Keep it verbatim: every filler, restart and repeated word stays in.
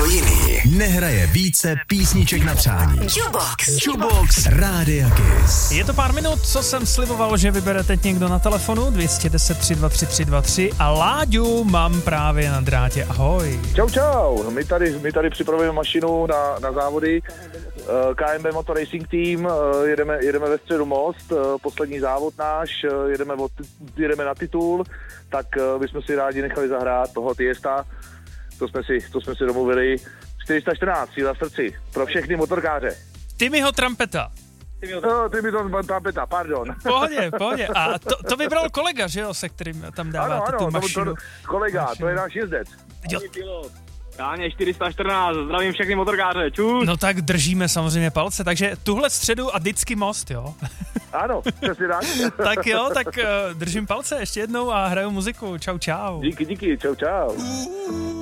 jiný nehraje více písniček na přání. Jukebox. Jukebox Rádia Kiss. Je to pár minut, co jsem sliboval, že vybere teď někdo na telefonu. Dvě stě deset tři dva tři tři dva tři a Láďu mám právě na drátě. Ahoj. Čau, čau. My tady, my tady připravujeme mašinu na, na závody. K M B Motor Racing Team, jedeme, jedeme ve středu Most, poslední závod náš, jedeme, od, jedeme na titul, tak bychom si rádi nechali zahrát toho Tiesta, to jsme si, to jsme si domluvili. čtyři sta čtrnáct, síla v srdci, pro všechny motorkáře. Timmyho Trumpeta. No, Timmyho Trumpeta, pardon. Pohodě, pohodě. A to, to vybral kolega, že jo, se kterým tam dáváte ano, ano, tu mašinu. To, to, kolega, mašinu. To je náš jezdec. Jo. Káně čtyři sta čtrnáct, zdravím všechny motorkáře, čus. No tak držíme samozřejmě palce, takže tuhle středu a vždycky Most, jo? Ano, přesně tak. Tak jo, tak uh, držím palce ještě jednou a hraju muziku. Čau, čau. Díky, díky, čau, čau.